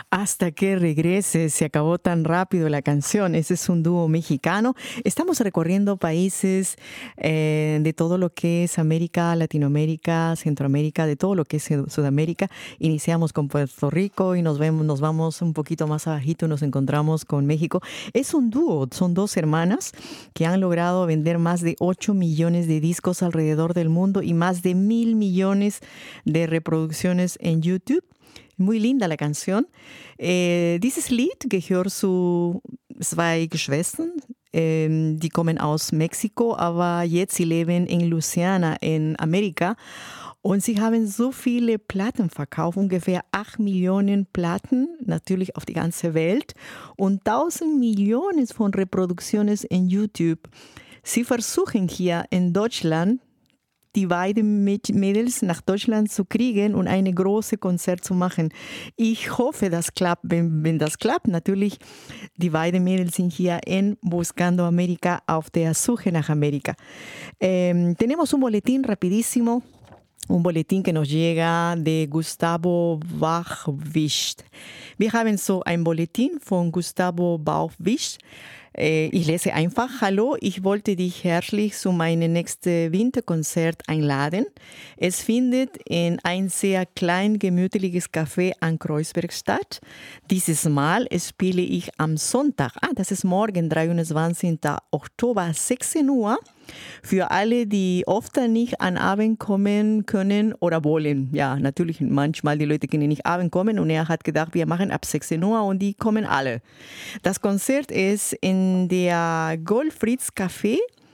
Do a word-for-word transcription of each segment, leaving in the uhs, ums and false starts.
Hasta que regrese, se acabó tan rápido la canción. Ese es un dúo mexicano. Estamos recorriendo países eh, de todo lo que es América, Latinoamérica, Centroamérica, de todo lo que es Sudamérica. Iniciamos con Puerto Rico y nos vemos, nos vamos un poquito más abajito y nos encontramos con México. Es un dúo, son dos hermanas que han logrado vender más de ocho millones de discos alrededor del mundo y más de mil millones de reproducciones en YouTube. Muy linda la Canción. Äh, dieses Lied gehört zu zwei Geschwistern. Ähm, die kommen aus Mexiko, aber jetzt sie leben in Louisiana in Amerika. Und sie haben so viele Platten verkauft, ungefähr acht Millionen Platten, natürlich auf die ganze Welt. Und tausend Millionen von Reproduktionen in YouTube. Sie versuchen hier in Deutschland, die beiden Mädels nach Deutschland zu kriegen und eine große Konzert zu machen. Ich hoffe, das klappt. Wenn, wenn das klappt, natürlich, die beiden Mädels sind hier en Buscando América, auf der Suche nach América. Eh, tenemos un boletín rapidísimo, un boletín que nos llega de Gustavo Bauchwischt. Wir haben so ein Boletín von Gustavo Bauchwischt. Ich lese einfach: Hallo, ich wollte dich herzlich zu meinem nächsten Winterkonzert einladen. Es findet in ein sehr klein gemütliches Café am Kreuzberg statt. Dieses Mal spiele ich am Sonntag, ah, das ist morgen, dreiundzwanzigsten Oktober, sechzehn Uhr. Für alle, die oft nicht an Abend kommen können oder wollen. Ja, natürlich, manchmal die Leute können nicht Abend kommen und er hat gedacht, wir machen ab sechzehn Uhr und die kommen alle. Das Konzert ist in der Goldfritz Café,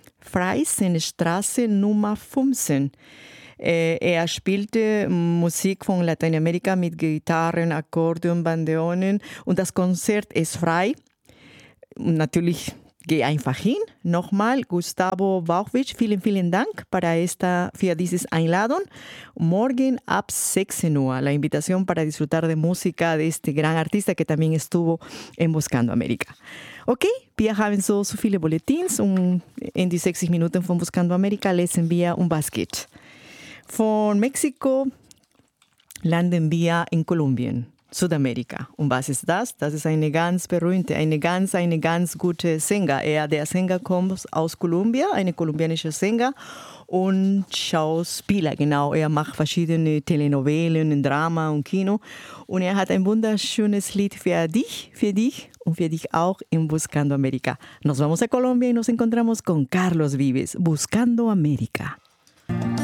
Freisenstraße Nummer fünfzehn. Er spielte Musik von Lateinamerika mit Gitarren, Akkordeon, Bandeonen und das Konzert ist frei. Und natürlich geh einfach hin. Nochmal, Gustavo Bauchwischt, vielen, vielen Dank para esta, für dieses Einladung. Morgen ab sechzehn Uhr, la invitación para disfrutar de música de este gran artista que también estuvo en Buscando América. Okay, wir haben so, so viele Bulletins und in die sechzig Minuten von Buscando América lesen wir un Basket. Von Mexiko landen wir in Kolumbien. Südamerika. Und was ist das? Das ist eine ganz berühmte, eine ganz, eine ganz gute Sänger. Er, der Sänger kommt aus Kolumbien, eine kolumbianische Sänger und Schauspieler, genau. Er macht verschiedene Telenovelen, Drama und Kino. Und er hat ein wunderschönes Lied für dich, für dich und für dich auch in Buscando América. Nos vamos a Colombia y nos encontramos con Carlos Vives, Buscando América.